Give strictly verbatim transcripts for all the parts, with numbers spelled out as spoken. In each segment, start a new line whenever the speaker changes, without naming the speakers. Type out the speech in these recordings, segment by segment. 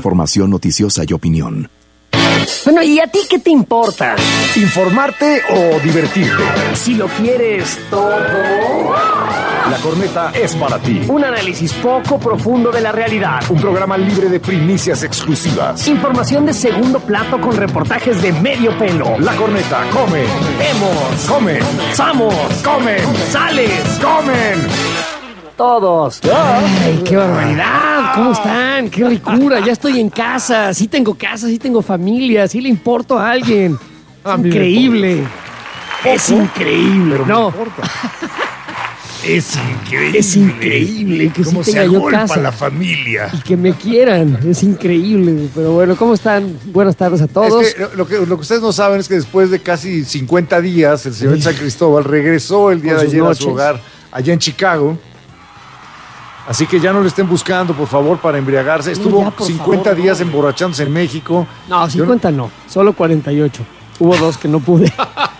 información noticiosa y opinión.
Bueno, ¿y a ti qué te importa?
¿Informarte o divertirte?
Si lo quieres todo...
La Corneta es para ti.
Un análisis poco profundo de la realidad.
Un programa libre de primicias exclusivas.
Información de segundo plato con reportajes de medio pelo.
La Corneta come.
Vemos.
Come.
Somos.
Comen.
Sales.
Comen.
Todos. Ay, qué barbaridad. ¿Cómo están? Qué ricura. Ya estoy en casa. Sí tengo casa, sí tengo familia, sí le importo a alguien. Es increíble. Es increíble.
Pero
no.
me importa. Es increíble.
Es increíble que sí
cómo
tenga
se
yo
agolpa
casa.
la familia.
Y que me quieran. Es increíble. Pero bueno, ¿cómo están? Buenas tardes a todos.
Es que lo, que lo que ustedes no saben es que después de casi cincuenta días, el señor San Cristóbal regresó el día
Con
de
sus
ayer
noches.
a su hogar allá en Chicago. Así que ya no lo estén buscando, por favor, para embriagarse.
No,
Estuvo
ya, por
cincuenta
favor,
días
no.
emborrachándose en México.
No, cincuenta no. Solo cuarenta y ocho. Hubo dos que no pude.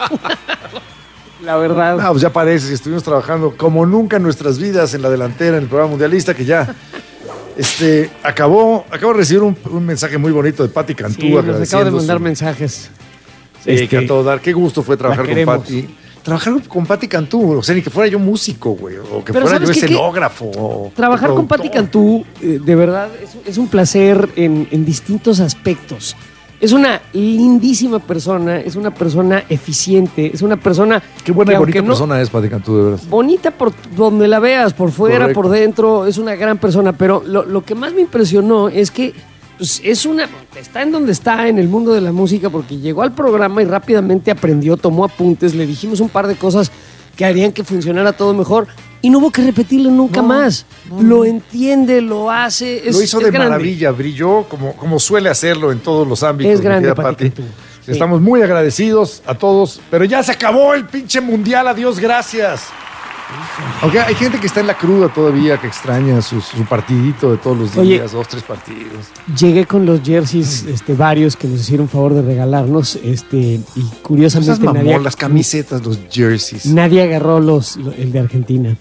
La verdad.
No, pues ya parece, si estuvimos trabajando como nunca en nuestras vidas en la delantera, en el programa mundialista, que ya este, acabó, acabo de recibir un, un mensaje muy bonito de Pati Cantú.
Sí, nos acabo de
agradeciendo
mandar
su-
mensajes.
Sí,
Este,
que a todo dar. Qué gusto fue trabajar
la
con
queremos.
Pati. Trabajar con Pati Cantú, o sea, ni que fuera yo músico, güey, o que
Pero
fuera yo
¿sabes qué?
escenógrafo. o
Trabajar con
productor.
Pati Cantú, eh, de verdad, es, es un placer en, en distintos aspectos. Es una lindísima persona, es una persona eficiente, es una persona...
Qué buena
que
y bonita
aunque no-
persona es Pati Cantú, de verdad.
Bonita por donde la veas, por fuera,
Correcto.
por dentro, es una gran persona, pero lo, lo que más me impresionó es que pues, es una, está en donde está en el mundo de la música porque llegó al programa y rápidamente aprendió, tomó apuntes, le dijimos un par de cosas que harían que funcionara todo mejor y no hubo que repetirlo nunca
No,
más.
no,
Lo
no.
entiende, lo hace, es,
Lo hizo
es
de
grande.
maravilla, brilló como, como suele hacerlo en todos los ámbitos.
Es
mi
grande,
querida
Pati
Pati.
Cantú. Sí.
Estamos muy agradecidos a todos, pero ya se acabó el pinche mundial, adiós, gracias. Aunque hay gente que está en la cruda todavía, que extraña su, su partidito de todos los
Oye.
días, dos, tres partidos.
Llegué con los jerseys este, varios que nos hicieron favor de regalarnos este, y
Esas
curiosamente
mamón,
nadie,
las camisetas, los jerseys.
nadie agarró los, lo- el de Argentina.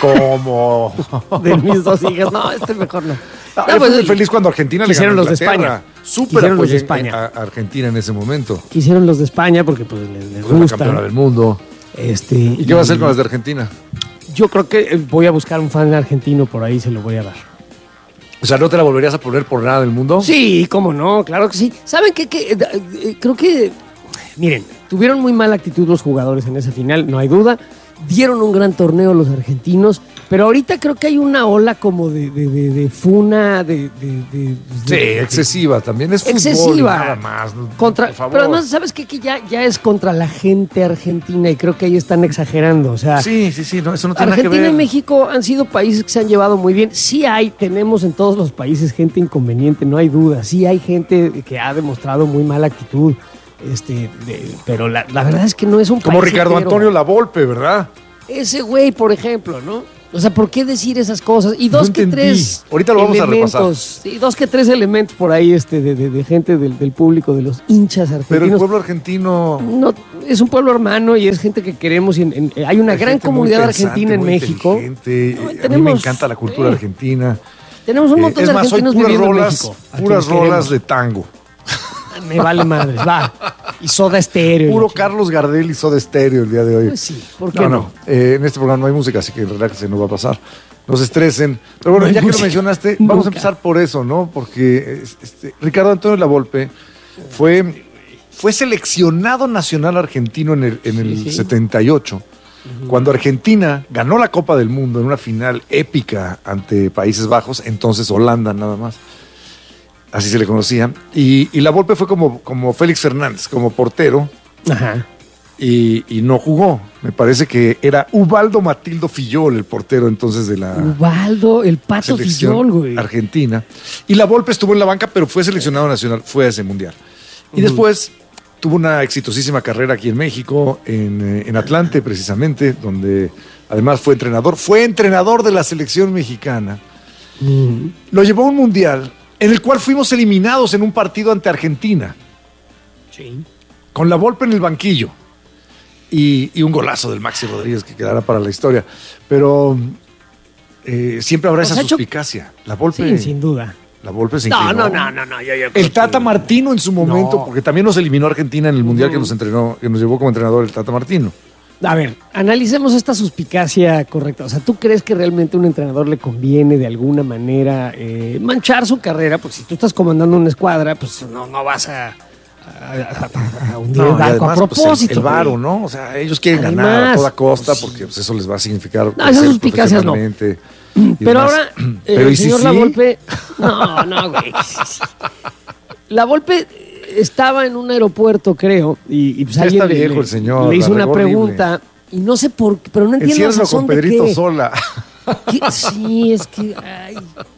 ¿Cómo?
De mis dos hijas. No, este mejor no.
No,
No,
yo
pues,
fui muy feliz cuando Argentina le
quisieron
ganó a
los de
Inglaterra.
España.
Súper
Quisieron los de
apoyé
España.
a a Argentina en ese momento.
Quisieron los de España porque pues les, les
Fue la campeona
gusta.
del mundo.
Este,
¿Y qué va a hacer con las de Argentina?
Yo creo que eh, voy a buscar un fan argentino por ahí, se lo voy a dar.
O sea, ¿no te la volverías a poner por nada del mundo?
Sí, cómo no, claro que sí. ¿Saben qué? qué? Eh, eh, creo que, miren, tuvieron muy mala actitud los jugadores en esa final, no hay duda. Dieron un gran torneo los argentinos, pero ahorita creo que hay una ola como de, de, de, de funa, de... de, de-
Sí,
de-
excesiva también. Es fútbol y
excesiva.
nada más. no-
Contra,
por favor.
pero además, ¿sabes qué? Que ya, ya es contra la gente argentina y creo que ahí están exagerando. O sea,
Sí, sí, sí, no, eso no tiene
Argentina
nada que
y
ver.
México han sido países que se han llevado muy bien. Sí hay, tenemos en todos los países gente inconveniente, no hay duda. Sí hay gente que ha demostrado muy mala actitud. Este, de- pero la, la verdad es que no es un
Como
país
Ricardo
entero.
Antonio Lavolpe, ¿verdad?
Ese güey, por ejemplo, ¿no? O sea, ¿por qué decir esas cosas? Y dos
No
que
entendí.
tres
Ahorita lo vamos a repasar.
elementos, sí, dos que tres elementos por ahí este, de, de- de gente del, del público, de los hinchas
Pero el
argentinos.
pueblo argentino...
No, es un pueblo hermano y es gente que queremos. Y en- en- hay una
hay
gran
gente muy
comunidad
pensante,
argentina en
muy
México.
inteligente.
No,
A mí me
tenemos-
encanta la cultura
sí.
argentina.
Tenemos un
Eh,
montón
es
de
más, soy
argentinos
puras
viviendo en
rolas,
México. a
puras
quienes
rolas
queremos.
de tango.
Me vale madre, va. Y Soda Estéreo.
Puro
y la
Carlos Gardel y Soda Estéreo el día de hoy.
Pues sí, ¿por qué
no,
no?
no. Eh, en este programa no hay música, así que relájense, no va a pasar. No se estresen. Pero bueno,
No hay
ya que lo
música.
mencionaste, vamos
Nunca.
a empezar por eso, ¿no? Porque este, Ricardo Antonio Lavolpe fue, fue seleccionado nacional argentino en el, en el
Sí, sí.
setenta y ocho, cuando Argentina ganó la Copa del Mundo en una final épica ante Países Bajos, entonces Holanda nada más. Así se le conocía. Y, y Lavolpe fue como, como Félix Fernández, como portero.
Ajá.
Y, y no jugó. Me parece que era Ubaldo Matildo Fillol, el portero entonces de la
Ubaldo, el pato
selección
Fillol, güey.
argentina. Y la Volpe estuvo en la banca, pero fue seleccionado nacional, fue a ese mundial. Y después tuvo una exitosísima carrera aquí en México, en, eh, en Atlante precisamente, donde además fue entrenador. Fue entrenador de la selección mexicana.
Ujú.
Lo llevó a un mundial en el cual fuimos eliminados en un partido ante Argentina,
Sí.
con la Volpe en el banquillo. Y, y un golazo del Maxi Rodríguez que quedará para la historia. Pero eh, siempre habrá
O
esa
sea, yo-
suspicacia. La Volpe
Sí, sin duda.
La Volpe se
No,
inclinó.
no, no, no, no. Yo, yo creo
El Tata
que-
Martino en su momento,
No.
porque también nos eliminó a Argentina en el Mundial que nos entrenó, que nos llevó como entrenador el Tata Martino.
A ver, analicemos esta suspicacia correcta. O sea, ¿tú crees que realmente a un entrenador le conviene de alguna manera eh, manchar su carrera? Pues si tú estás comandando una escuadra, pues no, no vas a, a, a- a hundir el
y
barco a
además, pues,
propósito.
el, el varo,
güey.
¿no? O sea, ellos quieren
Además,
ganar a toda costa
pues,
porque pues, eso les va a significar
No,
crecer
esas suspicacias no.
profesionalmente y
Pero
demás.
ahora, eh,
Pero
el
¿y si
señor
sí?
La Volpe... No, no, güey. La Volpe estaba en un aeropuerto, creo, y, y pues
Ya
alguien
está
le-
viejo
le,
el señor,
le hizo
la
una
regó horrible.
pregunta y no sé por qué, pero no entiendo la
Enciérralo
razón
con
de
Pedrito
qué.
Sola.
¿Qué? Sí, es que... ay.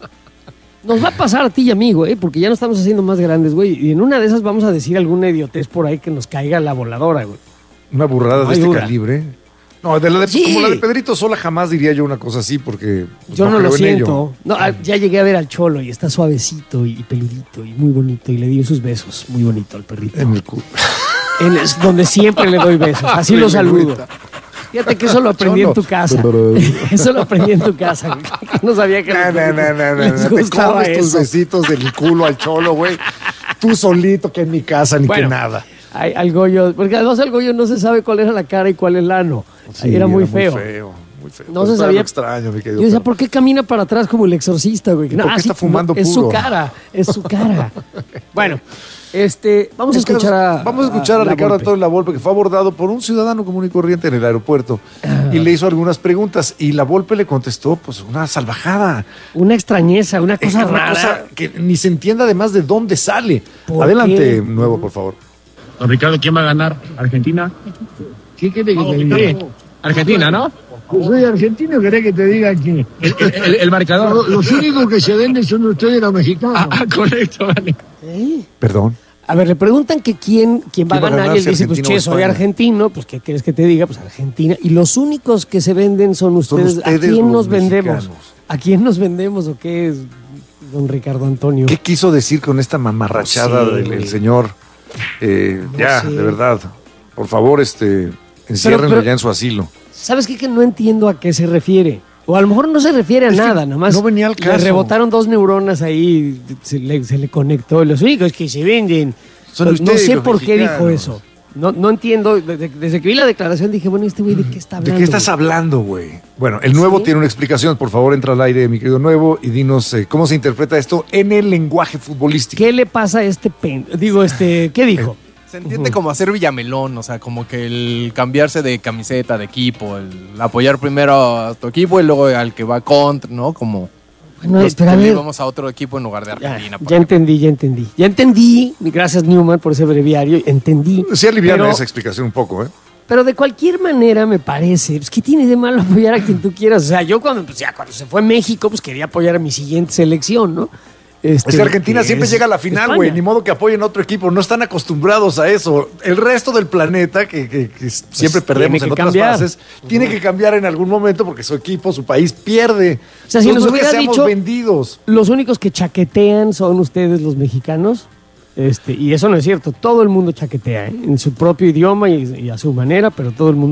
Nos va a pasar a ti y a mí, güey, porque ya nos estamos haciendo más grandes, güey, y en una de esas vamos a decir alguna idiotez por ahí que nos caiga la voladora, güey.
Una burrada
No
de
hay
este
duda.
calibre. No, de la de,
Sí.
como la de Pedrito Sola jamás diría yo una cosa así porque pues,
Yo no, lo
creo en ello.
siento. No, ah, ya llegué a ver al Cholo y está suavecito y peludito y muy bonito y le dio sus besos. Muy bonito al perrito.
En el cu-
En es donde siempre le doy besos. Así lo saludo. Fíjate que eso lo aprendí en tu casa. Eso lo aprendí en tu casa. güey. No sabía que
No, no, no, no, no,
les
no te
gustaba
comes tus
eso.
besitos del culo al cholo, güey. Tú solito, que en mi casa, ni
Bueno,
que nada.
Ay, al Goyo, porque además al Goyo no se sabe cuál era la cara y cuál el ano.
Sí,
era muy feo.
Muy feo, muy feo.
No
Pero
se
está
sabía.
lo extraño, mi querido
Yo decía,
perro.
¿por qué camina para atrás como el exorcista, güey?
¿Y por qué está fumando
Es su
puro?
cara, es su cara. Bueno, este, vamos a
Es que
escuchar a.
Vamos a escuchar a,
La
Ricardo
Volpe.
Antonio Lavolpe, que fue abordado por un ciudadano común y corriente en el aeropuerto y le hizo algunas preguntas. Y Lavolpe le contestó, pues, una salvajada.
Una extrañeza, una
Es
cosa
una
rara.
cosa que ni se entiende además de dónde sale.
¿Por
Adelante,
qué?
Nuevo, por favor.
Don Ricardo, ¿quién va a ganar? ¿Argentina?
¿Qué quiere que te diga?
Sí, Argentina, ¿no?
Yo soy argentino, ¿querés que te diga que
El, el- el- el marcador.
Lo- los únicos que se venden son ustedes los mexicanos?
Ah, ah, correcto, vale.
¿Eh?
Perdón.
A ver, le preguntan que quién, quién va a ganar y él
si
dice, pues
Argentina o
che, soy
España?
argentino, pues ¿qué quieres que te diga? Pues Argentina. Y los únicos que se venden son
Son
ustedes. ¿A
ustedes
quién
los
nos vendemos?
mexicanos.
¿A quién nos vendemos o qué es, don Ricardo Antonio?
¿Qué quiso decir con esta mamarrachada
No sé,
del
güey.
el señor? Eh,
No
ya,
sé.
de verdad. Por favor, este, enciérrenlo
pero-
ya en su asilo.
¿Sabes qué? Que no entiendo a qué se refiere. O a lo mejor no se refiere a
Es que
nada, nomás
no venía al
le
caso.
rebotaron dos neuronas ahí, se le, se le conectó. Los únicos que se venden.
Son
no
ustedes,
sé
los
por qué dijo
mexicanos.
eso. No, no entiendo. Desde, desde que vi la declaración dije, bueno, este güey, ¿de qué está hablando?
¿De qué estás hablando, güey? Bueno, el nuevo
¿Sí?
tiene una explicación. Por favor, entra al aire, mi querido Nuevo, y dinos eh, cómo se interpreta esto en el lenguaje futbolístico.
¿Qué le pasa a este pen? Digo, este, ¿qué dijo?
Se entiende como hacer Villamelón, o sea, como que el cambiarse de camiseta, de equipo, el apoyar primero a tu equipo y luego al que va contra, ¿no? Como
Bueno,
los
pero a
que le
ver,
vamos a otro equipo en lugar de
ya,
Argentina. por
ya
ejemplo.
entendí, ya entendí. Ya entendí. Gracias, Newman, por ese breviario. Entendí.
Sí, aliviana
Pero-
esa explicación un poco, ¿eh?
Pero de cualquier manera me parece, pues, ¿qué tiene de malo apoyar a quien tú quieras? O sea, yo cuando, pues, ya cuando se fue a México, pues quería apoyar a mi siguiente selección, ¿no? Este,
Es que Argentina
que
siempre
es
llega a la final,
España.
güey. Ni modo que apoyen a otro equipo. No están acostumbrados a eso. El resto del planeta, que, que- que siempre perdemos
tiene
en
que
otras
cambiar.
fases, tiene que cambiar en algún momento porque su equipo, su país pierde.
O sea, si
Entonces,
nos
no es que
hubiera
seamos
dicho-
vendidos.
Los únicos que chaquetean son ustedes los mexicanos. Este, y eso no es cierto. Todo el mundo chaquetea, ¿eh? En su propio idioma y, y a su manera, pero todo el mundo